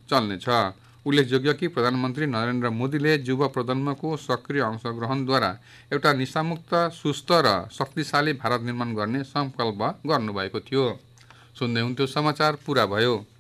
चल्नेछ। उल्लेखयोग्य कि प्रधानमन्त्री नरेन्द्र मोदीले युवा प्रजन्मको सक्रिय अंशग्रहणद्वारा एउटा निशामुक्त, सुस्थ र शक्तिशाली भारत निर्माण गर्ने संकल्प गर्नुभएको थियो। सुन्दै हुन्थ्यो समाचार पुरा भयो।